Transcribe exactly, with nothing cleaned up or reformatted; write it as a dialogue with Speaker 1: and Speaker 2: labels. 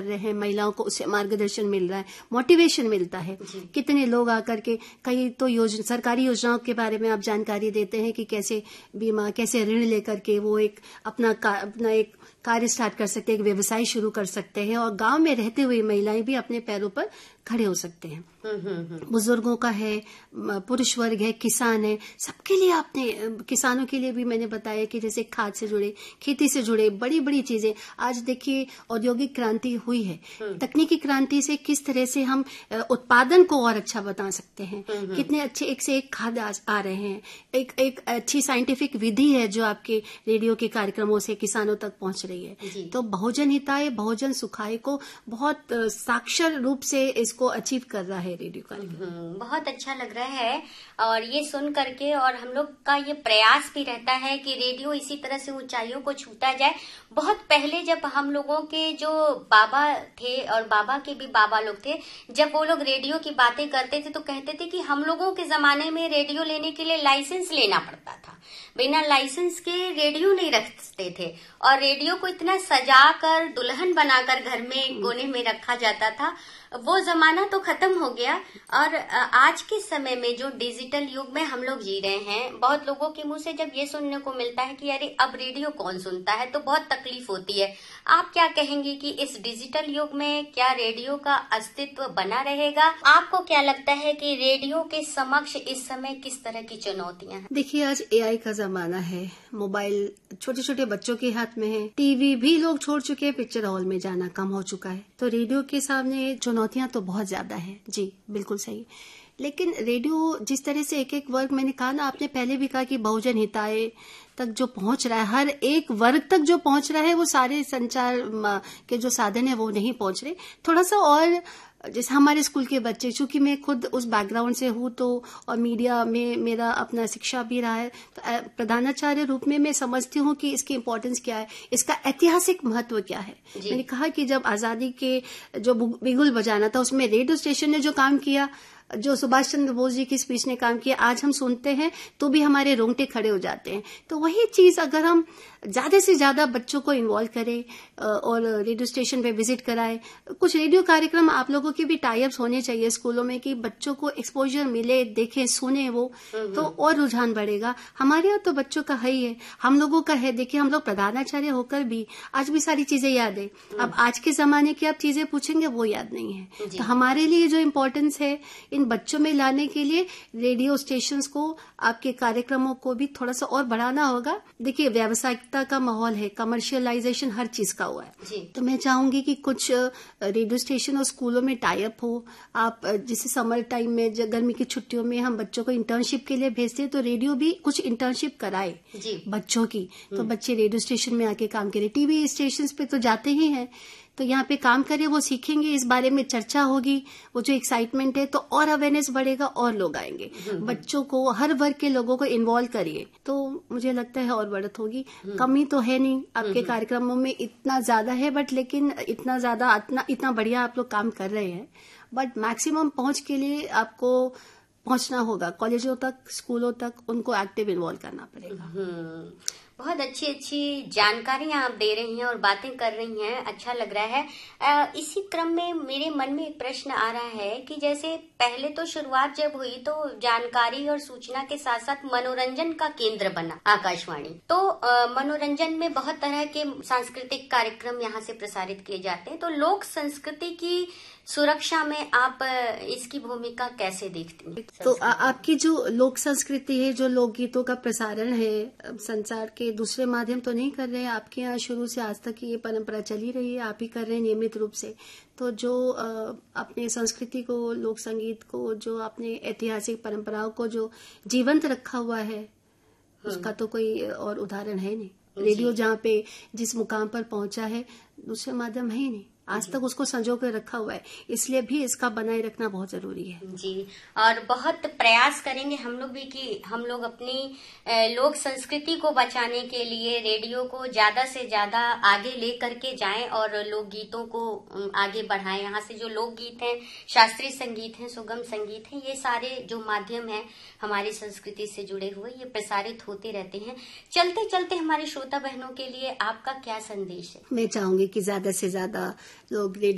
Speaker 1: रहे हैं, महिलाओं को उससे मार्गदर्शन मिल रहा है, मोटिवेशन मिलता है। कितने लोग आकर के कई तो योजना सरकारी योजनाओं के बारे में आप जानकारी देते हैं कि कैसे बीमा, कैसे ऋण लेकर के वो एक अपना अपना एक कार्य स्टार्ट कर सकते हैं, एक व्यवसाय शुरू कर सकते हैं, और गांव में रहते हुए महिलाएं भी अपने पैरों पर खड़े हो सकते हैं। बुजुर्गों का है, पुरुष वर्ग है, किसान है, सबके लिए आपने, किसानों के लिए भी मैंने बताया कि जैसे खाद से जुड़े, खेती से जुड़े बड़ी बड़ी चीजें। आज देखिए औद्योगिक क्रांति हुई है, तकनीकी क्रांति से किस तरह से हम उत्पादन को और अच्छा बता सकते हैं, कितने अच्छे एक से एक खाद आ रहे हैं, एक एक अच्छी साइंटिफिक विधि है जो आपके रेडियो के कार्यक्रमों से किसानों तक पहुंच रही है। तो बहुजन हिताय बहुजन सुखाय को बहुत साक्षर रूप से इसको अचीव कर रहा है रेडियो कार्यक्रम।
Speaker 2: बहुत अच्छा लग रहा है और ये सुन करके, और हम लोग का ये प्रयास भी रहता है कि रेडियो इसी तरह से ऊंचाइयों को छूता जाए। बहुत पहले जब हम लोगों के जो बाबा थे और बाबा के भी बाबा लोग थे, जब वो लोग रेडियो की बातें करते थे तो कहते थे कि हम लोगों के जमाने में रेडियो लेने के लिए लाइसेंस लेना पड़ता था, बिना लाइसेंस के रेडियो नहीं रखते थे, और रेडियो को इतना सजा कर दुल्हन बनाकर घर में कोने में रखा जाता था। वो जमाना तो खत्म हो गया, और आज के समय में जो डिजिटल युग में हम लोग जी रहे हैं, बहुत लोगों के मुंह से जब ये सुनने को मिलता है कि अरे अब रेडियो कौन सुनता है, तो बहुत तकलीफ होती है। आप क्या कहेंगे कि इस डिजिटल युग में क्या रेडियो का अस्तित्व बना रहेगा? आपको क्या लगता है कि रेडियो के समक्ष इस समय किस तरह की चुनौतियां हैं?
Speaker 1: देखिए, आज एआई का जमाना है, मोबाइल छोटे छोटे बच्चों के हाथ में है, टीवी भी लोग छोड़ चुके हैं, पिक्चर हॉल में जाना कम हो चुका है, तो रेडियो के सामने चुनौतियां तो बहुत ज्यादा है। जी बिल्कुल सही। लेकिन रेडियो जिस तरह से एक एक वर्ग, मैंने कहा ना, आपने पहले भी कहा कि बहुजन हिताय तक जो पहुंच रहा है, हर एक वर्ग तक जो पहुंच रहा है, वो सारे संचार के जो साधन है वो नहीं पहुंच रहे। थोड़ा सा और, जैसे हमारे स्कूल के बच्चे, चूंकि मैं खुद उस बैकग्राउंड से हूँ तो, और मीडिया में मेरा अपना शिक्षा भी रहा है, तो प्रधानाचार्य रूप में मैं समझती हूँ कि इसकी इम्पोर्टेंस क्या है, इसका ऐतिहासिक महत्व क्या है। मैंने कहा कि जब आजादी के जो बिगुल बजाना था, उसमें रेडियो स्टेशन ने जो काम किया, जो सुभाष चंद्र बोस जी की स्पीच ने काम किया, आज हम सुनते हैं तो भी हमारे रोंगटे खड़े हो जाते हैं। तो वही चीज अगर हम ज्यादा से ज्यादा बच्चों को इन्वॉल्व करें और रेडियो स्टेशन पे विजिट कराएं, कुछ रेडियो कार्यक्रम आप लोगों के भी टाई अप्स होने चाहिए स्कूलों में, कि बच्चों को एक्सपोजर मिले, देखें, सुने वो, तो और रुझान बढ़ेगा। हमारे यहाँ तो बच्चों का है ही है, हम लोगों का है। देखिए, हम लोग प्रधानाचार्य होकर भी आज भी सारी चीजें याद है। अब आज के जमाने की आप चीजें पूछेंगे वो याद नहीं है। तो हमारे लिए जो इम्पोर्टेंस है इन बच्चों में लाने के लिए, रेडियो स्टेशंस को, आपके कार्यक्रमों को भी थोड़ा सा और बढ़ाना होगा। देखिए, व्यावसायिकता का माहौल है, कमर्शियलाइजेशन हर चीज का हुआ है, तो मैं चाहूंगी कि कुछ रेडियो स्टेशन और स्कूलों में टाई अप हो। आप जैसे समर टाइम में, गर्मी की छुट्टियों में हम बच्चों को इंटर्नशिप के लिए भेजते हैं, तो रेडियो भी कुछ इंटर्नशिप कराए बच्चों की, तो बच्चे रेडियो स्टेशन में आके काम करें। टीवी स्टेशन पे तो जाते ही हैं, तो यहाँ पे काम करिए, वो सीखेंगे, इस बारे में चर्चा होगी, वो जो एक्साइटमेंट है, तो और अवेयरनेस बढ़ेगा और लोग आएंगे। बच्चों को, हर वर्ग के लोगों को इन्वॉल्व करिए, तो मुझे लगता है और बढ़त होगी। कमी तो है नहीं, आपके कार्यक्रमों में इतना ज्यादा है, बट लेकिन इतना ज्यादा, इतना इतना बढ़िया आप लोग काम कर रहे हैं, बट मैक्सिमम पहुंच के लिए आपको पहुंचना होगा कॉलेजों तक, स्कूलों तक, उनको एक्टिव इन्वॉल्व करना पड़ेगा।
Speaker 2: बहुत अच्छी अच्छी जानकारियां आप दे रही हैं और बातें कर रही हैं, अच्छा लग रहा है। आ, इसी क्रम में मेरे मन में एक प्रश्न आ रहा है कि जैसे पहले तो शुरुआत जब हुई तो जानकारी और सूचना के साथ साथ मनोरंजन का केंद्र बना आकाशवाणी, तो आ, मनोरंजन में बहुत तरह के सांस्कृतिक कार्यक्रम यहाँ से प्रसारित किए जाते हैं, तो लोक संस्कृति की सुरक्षा में आप इसकी भूमिका कैसे देखती हैं?
Speaker 1: तो आ, आपकी जो लोक संस्कृति है, जो लोकगीतों का प्रसारण है, संचार के दूसरे माध्यम तो नहीं कर रहे हैं, आपके यहाँ शुरू से आज तक ये परंपरा चली रही है, आप ही कर रहे हैं नियमित रूप से। तो जो अपने संस्कृति को, लोक संगीत को, जो अपने ऐतिहासिक परंपराओं को जो जीवंत रखा हुआ है, उसका तो कोई और उदाहरण है नहीं। रेडियो जहाँ पे जिस मुकाम पर पहुंचा है, दूसरे माध्यम है ही नहीं, आज तक उसको संजो कर रखा हुआ है, इसलिए भी इसका बनाए रखना बहुत जरूरी है।
Speaker 2: जी, और बहुत प्रयास करेंगे हम लोग भी कि हम लोग अपनी लोक संस्कृति को बचाने के लिए रेडियो को ज्यादा से ज्यादा आगे ले करके जाएं और लोक गीतों को आगे बढ़ाएं। यहाँ से जो लोक गीत हैं, शास्त्रीय संगीत हैं, सुगम संगीत हैं, ये सारे जो माध्यम हैं हमारी संस्कृति से जुड़े हुए, ये प्रसारित होते रहते हैं। चलते चलते हमारे श्रोता बहनों के लिए आपका क्या संदेश है?
Speaker 1: मैं चाहूंगी कि ज्यादा से ज्यादा लोग